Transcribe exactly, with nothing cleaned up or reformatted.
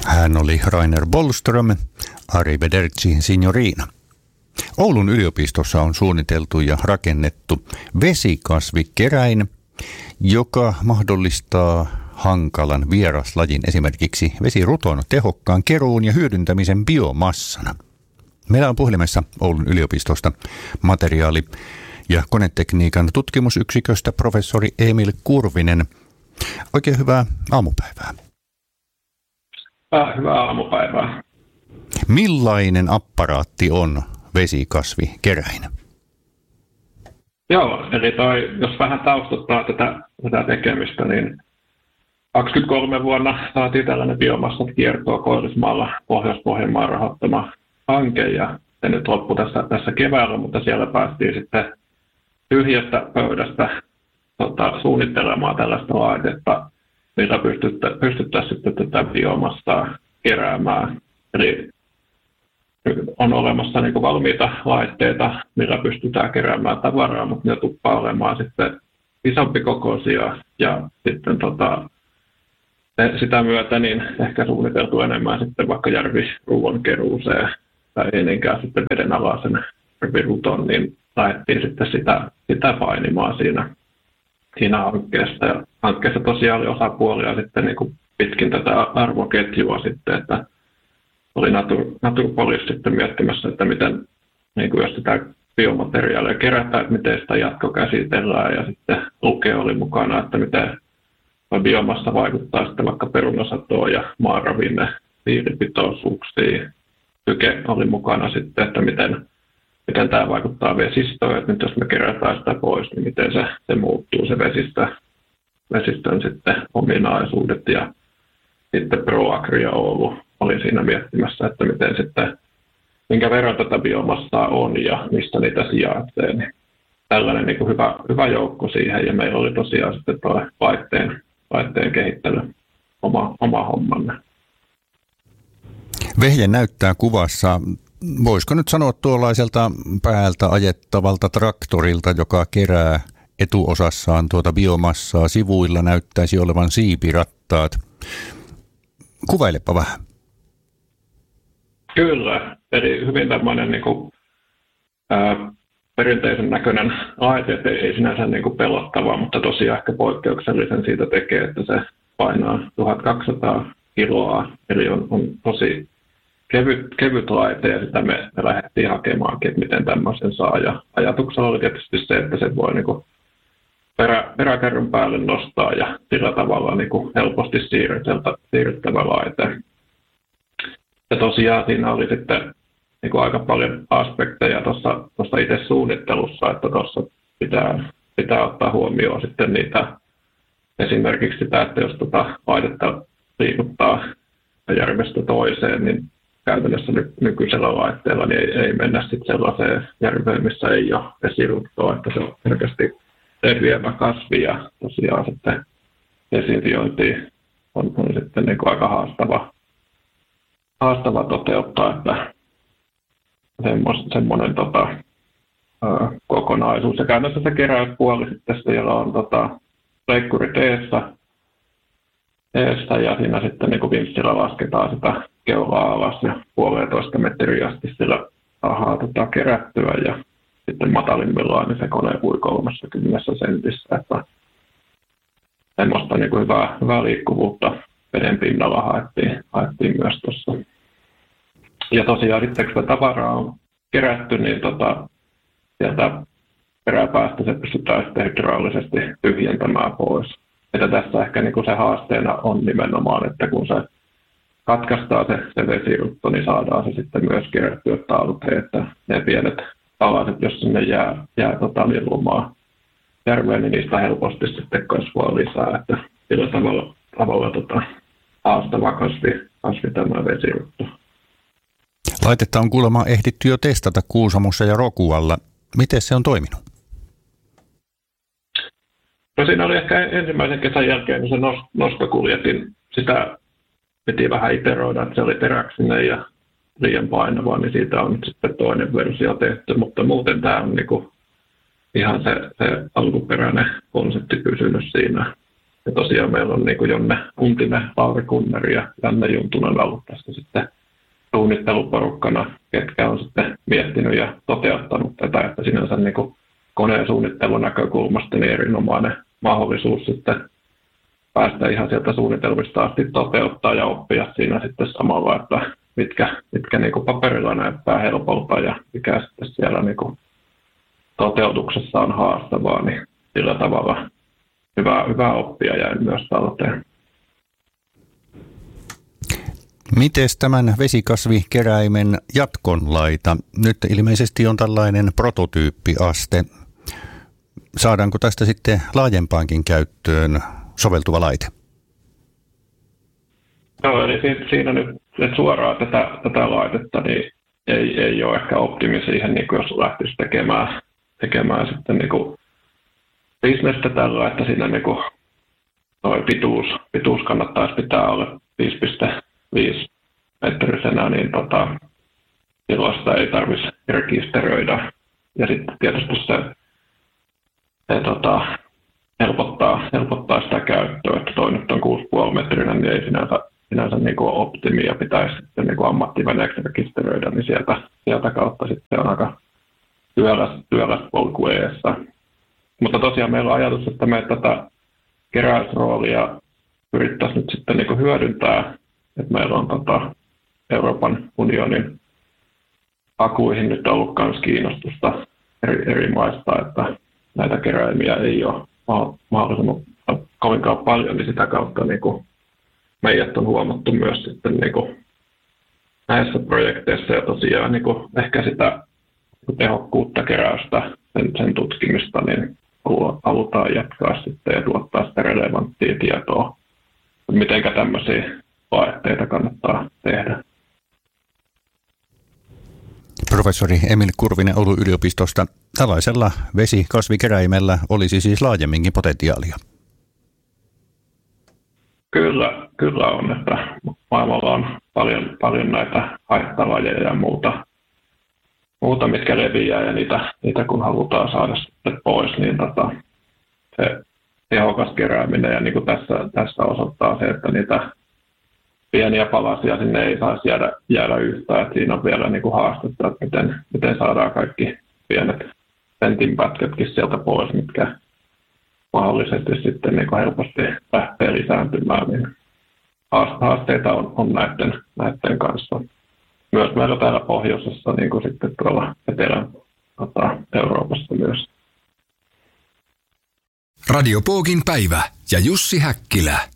Hän oli Rainer Bollström, arrivederci signorina. Oulun yliopistossa on suunniteltu ja rakennettu vesikasvikeräin, joka mahdollistaa hankalan vieraslajin, esimerkiksi vesiruton tehokkaan keruun ja hyödyntämisen biomassana. Meillä on puhelimessa Oulun yliopistosta materiaali- ja konetekniikan tutkimusyksiköstä professori Emil Kurvinen. Oikein hyvää aamupäivää. Hyvää aamupäivää. Millainen apparaatti on vesikasvikeräin? Joo, eli toi, jos vähän taustuttaa tätä, tätä tekemistä, niin kaksikymmentäkolme vuonna saatiin tällainen biomassat kiertoa Koillismaalla Pohjois-Pohjanmaan rahoittama hanke, ja se nyt loppui tässä, tässä keväällä, mutta siellä päästiin sitten tyhjästä pöydästä tota, suunnittelemaan tällaista laitetta, millä pystyttäisiin sitten tätä biomassaa keräämään. Eli on olemassa niin kuin valmiita laitteita, millä pystytään keräämään tavaraa, mutta ne tuppaa olemaan sitten isompi kokoisia, ja sitten tota, sitä myötä niin ehkä suunniteltu enemmän sitten vaikka järviruuan keruuseen tai ei niinkään sitten vedenalaisen järviruton, niin lähdettiin sitten sitä, sitä painimaan siinä, siinä hankkeessa. Ja hankkeessa tosiaan oli osapuolia sitten niin kuin pitkin tätä arvoketjua sitten, että oli Natur, Naturpolis sitten miettimässä, että miten, niin kuin jos sitä biomateriaalia kerätään, että miten sitä jatkokäsitellään, ja sitten Luke oli mukana, että miten biomassa vaikuttaa sitten vaikka perunasatoon ja maaravinne hiilipitoisuuksiin. Syke oli mukana sitten, että miten, miten tämä vaikuttaa vesistöön, että nyt jos me kerätään sitä pois, niin miten se, se muuttuu se vesistö, vesistön sitten ominaisuudet, ja sitten Proagria Oulu oli siinä miettimässä, että miten sitten, minkä verran tätä biomassaa on ja mistä niitä sijaitsee. Niin tällainen niin kuin hyvä, hyvä joukko siihen, ja meillä oli tosiaan sitten tuo laitteen, laitteen kehittely, oma, oma hommanne. Vehje näyttää kuvassa, voisiko nyt sanoa tuollaiselta päältä ajettavalta traktorilta, joka kerää etuosassaan tuota biomassaa. Sivuilla näyttäisi olevan siipirattaat. Kuvailepa vähän. Kyllä, eli hyvin tämmöinen niin kuin, ää, perinteisen näköinen laite, ei sinänsä niin kuin pelottava, mutta tosiaan ehkä poikkeuksellisen siitä tekee, että se painaa tuhatkaksisataa kiloa, eli on, on tosi kevyt, kevyt laite, ja sitä me, me lähdettiin hakemaankin, että miten tämmöisen saa, ja ajatuksella oli tietysti se, että se voi niin kuin perä, peräkärryn päälle nostaa, ja sillä tavalla niin kuin helposti siirrettävä laite. Ja tosiaan siinä oli sitten niin kuin aika paljon aspekteja tuossa itse suunnittelussa, että tuossa pitää, pitää ottaa huomioon sitten niitä, esimerkiksi sitä, että jos tuota laitetta liikuttaa järvestä toiseen, niin käytännössä ny- nykyisellä laitteella niin ei, ei mennä sitten sellaiseen järveen, missä ei ole vesiruttoa, että se on selkeästi leviävä kasvi, ja tosiaan sitten desinfiointi on, on sitten niin kuin aika haastava, haastava toteuttaa, että semmoinen tota, ö, kokonaisuus. Ja käytännössä se keräyspuoli sitten siellä on tota, leikkurit eessä, eessä, ja siinä sitten niin kuin vinssillä lasketaan sitä keulaa alas ja puolitoista metriä asti sillä saadaan tota, kerättyä, ja sitten matalimmillaan niin se kone pui kolmekymmentä sentissä, että semmoista niin kuin hyvää, hyvää liikkuvuutta veden pinnalla haettiin, haettiin myös tuossa. Ja tosiaan sitten kun tavaraa on kerätty, niin tota, sieltä peräpäästä se pystytään sitten hydraulisesti tyhjentämään pois. Että tässä ehkä niin kuin se haasteena on nimenomaan, että kun se katkaistaan se, se vesirutto, niin saadaan se sitten myös kerättyä talteen, että ne pienet palaset, jos sinne jää, jää tota, lilumaan järveen, niin niistä helposti sitten kasvaa lisää. Että sillä tavalla, tavalla tota, haastava kasvi, kasvi tämä vesirutto. Laitetta on kuulemma ehditty jo testata Kuusamossa ja Rokualla. Miten se on toiminut? No siinä oli ehkä ensimmäisen kesän jälkeen, niin se nostokuljetin. Sitä piti vähän iteroida, että se oli teräksinen ja liian painava, niin siitä on nyt sitten toinen versio tehty. Mutta muuten tämä on niinku ihan se, se alkuperäinen konsepti pysynyt siinä. ja tosiaan meillä on niin kuin Jonne Untinen, Lauri Kunneri ja Janne Juntunen ollut tässä sitten suunnitteluporukkana, ketkä on sitten miettinyt ja toteuttanut tätä, että sinänsä niin kuin koneen suunnittelun näkökulmasta niin erinomainen mahdollisuus sitten päästä ihan sieltä suunnitelmista asti toteuttaa ja oppia siinä sitten samalla, että mitkä, mitkä niin kuin paperilla näyttää helpolta ja mikä sitten siellä niin kuin toteutuksessa on haastavaa, niin sillä tavalla hyvää, hyvää oppia jäi myös talteen. Mites tämän vesikasvikeräimen jatkonlaita? Nyt ilmeisesti on tällainen prototyyppiaste. Saadaanko tästä sitten laajempaankin käyttöön soveltuva laite? Joo, eli siinä nyt että suoraan tätä, tätä laitetta niin ei, ei ole ehkä optimi siihen, niin kuin jos lähtisi tekemään, tekemään sitten niin kuin bisnestä tällä, että siinä niin kuin noi pituus, pituus kannattaisi pitää olla viisi pilkku viisi metrisenä, niin tota, silloin sitä ei tarvitsisi rekisteröidä. Ja sitten tietysti se, se tota, helpottaa, helpottaa sitä käyttöä, että toi nyt on kuusi pilkku viisi metrinen, niin ei sinänsä, sinänsä niin kuin optimi ja pitäisi sitten niin kuin ammattiveneeksi rekisteröidä, niin sieltä, sieltä kautta sitten on aika työläs, työläs polku eessä. Mutta tosiaan meillä on ajatus, että me tätä keräysroolia pyrittäisiin nyt sitten niin kuin hyödyntää, että meillä on tota Euroopan unionin akuihin nyt ollut myös kiinnostusta eri, eri maista, että näitä keräimiä ei ole mahdollisimman kovinkaan paljon, niin sitä kautta niin kuin meidät on huomattu myös sitten niin kuin näissä projekteissa ja tosiaan niin kuin ehkä sitä tehokkuutta keräystä, sen, sen tutkimista, niin halutaan jatkaa sitten ja tuottaa sitä relevanttia tietoa, mitenkä tämmöisiä laitteita kannattaa tehdä. Professori Emil Kurvinen Oulun yliopistosta. Tällaisella vesikasvikeräimellä olisi siis laajemminkin potentiaalia. Kyllä, kyllä on, että maailmalla on paljon, paljon näitä haittalajeja ja muuta, muuta mitkä leviää ja niitä, niitä kun halutaan saada sitten pois, niin tota, se tehokas kerääminen ja niin kuin tässä, tässä osoittaa se, että niitä pieniä palasia sinne ei saisi jäädä, jäädä yhtään, että siinä on vielä niin kuin haastetta, että miten, miten saadaan kaikki pienet sentinpätkätkin sieltä pois, mitkä mahdollisesti sitten niin kuin helposti lähtee lisääntymään, niin haasteita on, on näiden, näiden kanssa. Myös meillä täällä pohjoisessa, niin kuin sitten tuolla etelän tota, Euroopassa myös. Radio Poogin päivä ja Jussi Häkkilä.